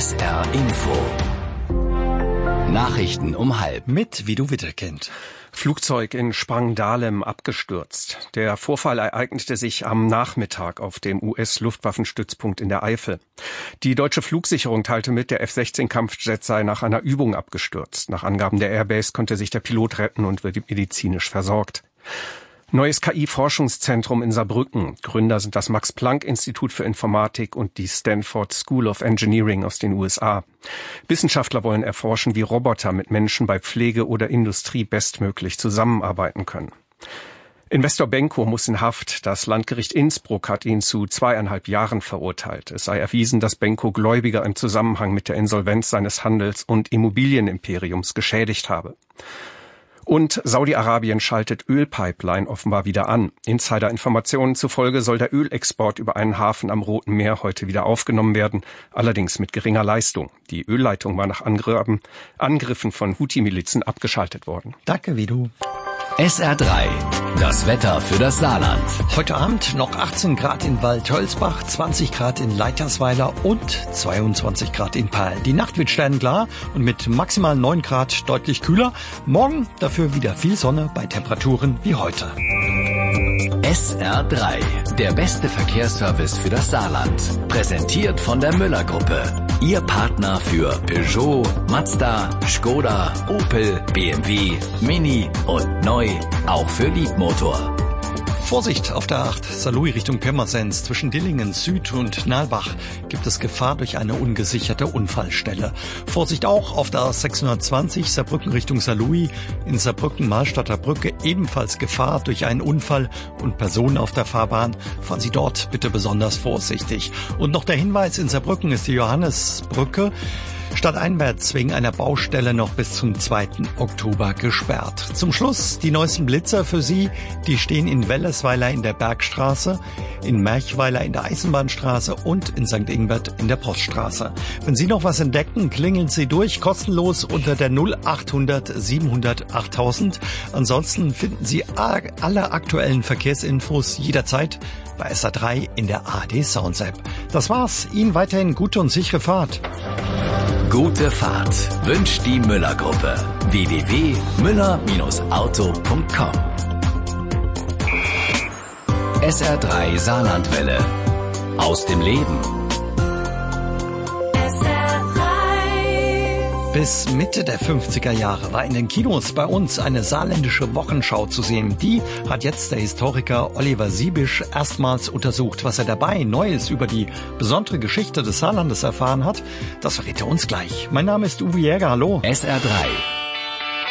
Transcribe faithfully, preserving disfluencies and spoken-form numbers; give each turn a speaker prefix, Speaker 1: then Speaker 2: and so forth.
Speaker 1: S R Info. Nachrichten um halb.
Speaker 2: Mit Wie du Witterkind.
Speaker 3: Flugzeug in Sprangdahlem abgestürzt. Der Vorfall ereignete sich am Nachmittag auf dem U S-Luftwaffenstützpunkt in der Eifel. Die deutsche Flugsicherung teilte mit, der F sechzehn Kampfjet sei nach einer Übung abgestürzt. Nach Angaben der Airbase konnte sich der Pilot retten und wird medizinisch versorgt. Neues K I-Forschungszentrum in Saarbrücken. Gründer sind das Max-Planck-Institut für Informatik und die Stanford School of Engineering aus den U S A. Wissenschaftler wollen erforschen, wie Roboter mit Menschen bei Pflege oder Industrie bestmöglich zusammenarbeiten können. Investor Benko muss in Haft. Das Landgericht Innsbruck hat ihn zu zweieinhalb Jahren verurteilt. Es sei erwiesen, dass Benko Gläubiger im Zusammenhang mit der Insolvenz seines Handels- und Immobilienimperiums geschädigt habe. Und Saudi-Arabien schaltet Ölpipeline offenbar wieder an. Insider-Informationen zufolge soll der Ölexport über einen Hafen am Roten Meer heute wieder aufgenommen werden, allerdings mit geringer Leistung. Die Ölleitung war nach Angriffen, Angriffen von Houthi-Milizen abgeschaltet worden.
Speaker 2: Danke, wie du.
Speaker 1: S R drei. Das Wetter für das Saarland.
Speaker 2: Heute Abend noch achtzehn Grad in Waldhölzbach, zwanzig Grad in Leitersweiler und zweiundzwanzig Grad in Peil. Die Nacht wird sternklar und mit maximal neun Grad deutlich kühler. Morgen dafür wieder viel Sonne bei Temperaturen wie heute.
Speaker 1: S R drei. Der beste Verkehrsservice für das Saarland. Präsentiert von der Müller-Gruppe. Ihr Partner für Peugeot, Mazda, Skoda, Opel, B M W, Mini und neu auch für Liebmotor.
Speaker 2: Vorsicht auf der acht, Saarlouis Richtung Pirmasens. Zwischen Dillingen Süd und Nalbach gibt es Gefahr durch eine ungesicherte Unfallstelle. Vorsicht auch auf der A sechshundertzwanzig, Saarbrücken Richtung Saarlouis. In Saarbrücken-Malstadter Brücke ebenfalls Gefahr durch einen Unfall und Personen auf der Fahrbahn. Fahren Sie dort bitte besonders vorsichtig. Und noch der Hinweis, in Saarbrücken ist die Johannesbrücke stadteinwärts wegen einer Baustelle noch bis zum zweiten Oktober gesperrt. Zum Schluss die neuesten Blitzer für Sie. Die stehen in Wellersweiler in der Bergstraße, in Merchweiler in der Eisenbahnstraße und in Sankt Ingbert in der Poststraße. Wenn Sie noch was entdecken, klingeln Sie durch, kostenlos unter der null achthundert siebenhundert achttausend. Ansonsten finden Sie alle aktuellen Verkehrsinfos jederzeit bei S R drei in der A R D Sounds App. Das war's. Ihnen weiterhin gute und sichere Fahrt.
Speaker 1: Gute Fahrt wünscht die Müller-Gruppe. w w w punkt müller auto punkt com. S R drei Saarlandwelle. Aus dem Leben.
Speaker 2: Bis Mitte der fünfziger Jahre war in den Kinos bei uns eine saarländische Wochenschau zu sehen. Die hat jetzt der Historiker Oliver Siebisch erstmals untersucht. Was er dabei Neues über die besondere Geschichte des Saarlandes erfahren hat, das verrät er uns gleich. Mein Name ist Uwe Jäger, hallo.
Speaker 1: S R drei.